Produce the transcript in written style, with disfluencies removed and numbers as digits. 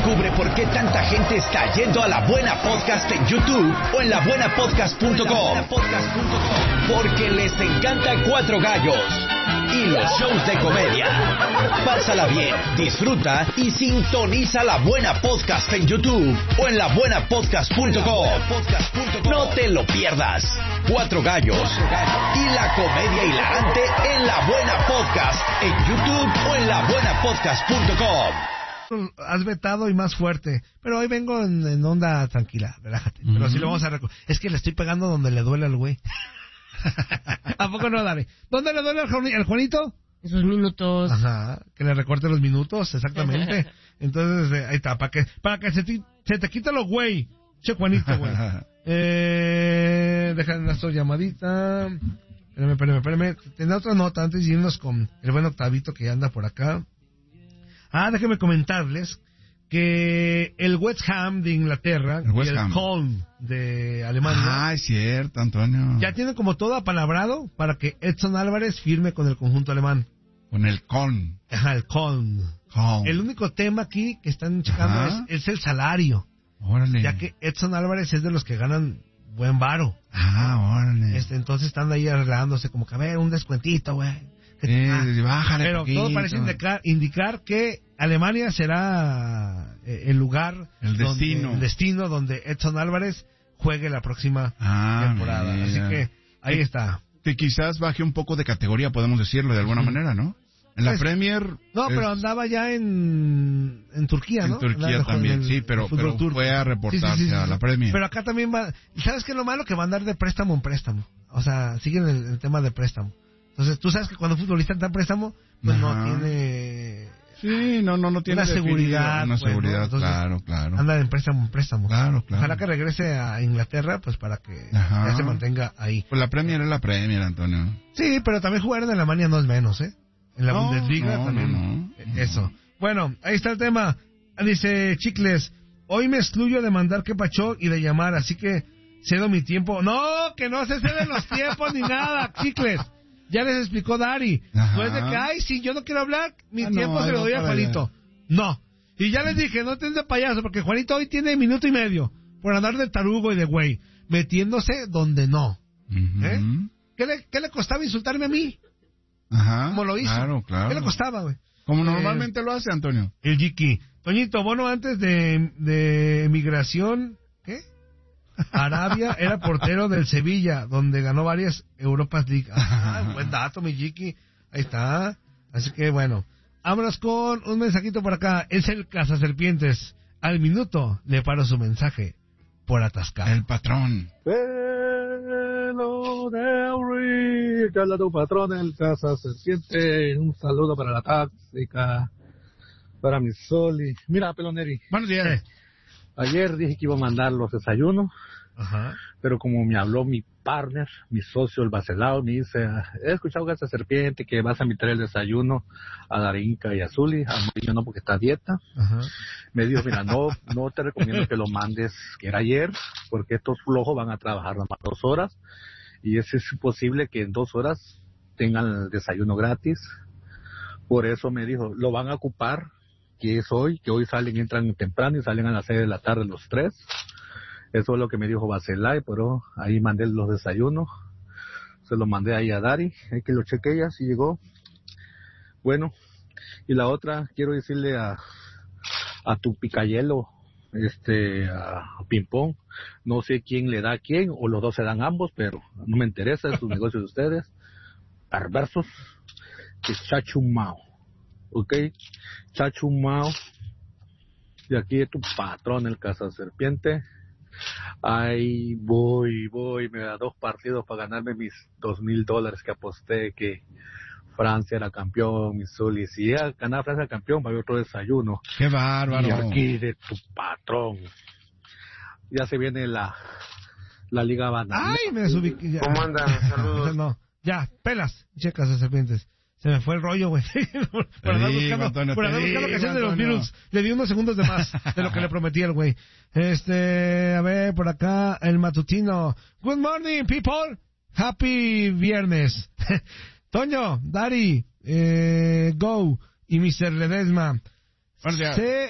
Descubre por qué tanta gente está yendo a La Buena Podcast en YouTube o en labuenapodcast.com. Porque les encanta Cuatro Gallos y los shows de comedia. Pásala bien, disfruta y sintoniza La Buena Podcast en YouTube o en labuenapodcast.com. No te lo pierdas. Cuatro Gallos y la comedia hilarante en La Buena Podcast en YouTube o en labuenapodcast.com. Has vetado y más fuerte, pero hoy vengo en onda tranquila, relájate. Pero sí lo vamos a es que le estoy pegando donde le duele al güey. ¿A poco no, Dale? ¿Dónde le duele al Juanito? Esos minutos. Ajá, que le recorte los minutos, exactamente. Entonces, ahí está, para que se te quite los güey. Che, Juanito, güey. Dejan nuestra llamadita. Espérame. Tendrá otra nota antes de irnos con el buen Octavito que ya anda por acá. Déjenme comentarles que el West Ham de Inglaterra y el Köln de Alemania. Es cierto, Antonio. Ya tienen como todo apalabrado para que Edson Álvarez firme con el conjunto alemán. Con el Köln. Ajá, el Köln. El único tema aquí que están checando es el salario. Órale. Ya que Edson Álvarez es de los que ganan buen varo. Órale. Entonces están ahí arreglándose como que, a ver, un descuentito, güey. Bájale pero poquito. todo parece indicar que Alemania será el lugar, el destino donde Edson Álvarez juegue la próxima temporada. Mira. Así que ahí está. Que quizás baje un poco de categoría, podemos decirlo de alguna manera, ¿no? En la Premier... No, pero andaba ya en Turquía, ¿no? En Turquía también, pero fue a reportarse a la Premier. Pero acá también va... ¿Sabes qué es lo malo? Que va a andar de préstamo en préstamo. O sea, siguen el tema de préstamo. Entonces, tú sabes que cuando un futbolista está en préstamo, pues no tiene... Sí, no tiene una seguridad. Una seguridad, Entonces, claro. Anda de préstamo en préstamo. Claro. Ojalá que regrese a Inglaterra, pues para que ya se mantenga ahí. Pues la Premier es la Premier, Antonio. Sí, pero también jugar en Alemania no es menos, ¿eh? En la Bundesliga también. Eso. Bueno, ahí está el tema. Dice Chicles, hoy me excluyo de mandar que pachó y de llamar, así que cedo mi tiempo. No, que no se ceden los tiempos ni nada, Chicles. Ya les explicó Dari. Después de que, si yo no quiero hablar, mi tiempo se lo doy a Juanito. No. Y ya les dije, no estén de payaso, porque Juanito hoy tiene minuto y medio por andar de tarugo y de güey, metiéndose donde no. ¿Qué le costaba insultarme a mí? Como lo hizo. Claro. ¿Qué le costaba, güey? Como normalmente lo hace, Antonio. El Jiki. Toñito, Bono antes de emigración, ¿qué? Arabia era portero del Sevilla, donde ganó varias Europas League. Buen dato, mi Jiki. Ahí está. Así que bueno, vámonos con un mensajito por acá. Es el Cazaserpientes. Al minuto le paro su mensaje por atascar. El patrón. Hello there, que habla tu patrón, el Cazaserpiente. Un saludo para la táctica, para mi Soli. Mira, Peloneri. Buenos días. Ayer dije que iba a mandar los desayunos, pero como me habló mi partner, mi socio, el Bacelao, me dice, he escuchado que esa serpiente que vas a invitar el desayuno a Darinka y a Zuli, a Mauricio no porque está a dieta. Me dijo, mira, no te recomiendo que lo mandes, que era ayer, porque estos flojos van a trabajar nada más 2 horas, y es imposible que en 2 horas tengan el desayuno gratis. Por eso me dijo, lo van a ocupar, que es hoy, que hoy entran temprano y salen a las 6 de la tarde los 3. Eso es lo que me dijo Bacelay, pero ahí mandé los desayunos. Se los mandé ahí a Dari, hay que lo cheque ella, si llegó. Bueno, y la otra, quiero decirle a tu picayelo, a Pimpón, no sé quién le da a quién, o los dos se dan ambos, pero no me interesa, es su negocio de ustedes. Perversos, que chachumao. ¿Ok? Chachumao. Y aquí es tu patrón, el Cazaserpiente. Ahí voy, me da 2 partidos para ganarme mis $2,000 que aposté que Francia era campeón, mi Sol, y si llega a ganar Francia campeón, va a haber otro desayuno. ¡Qué bárbaro! Y aquí de tu patrón. Ya se viene la Liga Banana. ¡Ay, me subí! ¿Cómo andan? Saludos. No, ya, pelas, checas a serpientes. Se me fue el rollo, güey. por andar buscando canción de los Beatles. Le di unos segundos de más de lo que le prometí al güey. A ver, por acá, el matutino. Good morning, people. Happy viernes. Toño, Dari, Go y Mr. Ledesma.